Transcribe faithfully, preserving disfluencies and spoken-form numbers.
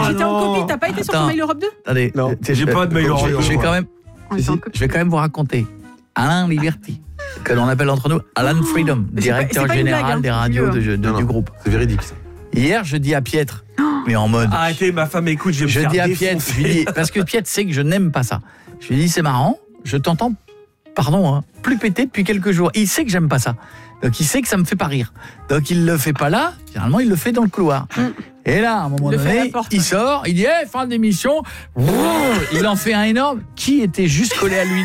J'étais en copie, t'as pas été sur ton Attends. Mail Europe deux? Attendez, Non, euh, j'ai pas de Mail Europe je- deux, Je vais moi. quand même, On était en copie. je vais quand même vous raconter. Alain Liberty, que l'on appelle entre nous Alan Freedom, c'est pas- directeur c'est pas une général blague, hein, des radios de, de- Non, non. du groupe. C'est véridique ça. Hier, je dis à Pietre, mais en mode... Arrêtez, ma femme écoute, je vais me Je faire dis à Pietre, défoncer. je lui dis, parce que Pietre sait que je n'aime pas ça. Je lui dis, c'est marrant, je t'entends, pardon, hein, plus péter depuis quelques jours. Il sait que j'aime pas ça. Donc il sait que ça me fait pas rire. Donc il le fait pas là, généralement il le fait dans le couloir. Et là, à un moment Il le fait à la donné, porte. il sort, il dit, hey, fin d'émission, il en fait un énorme. Qui était juste collé à lui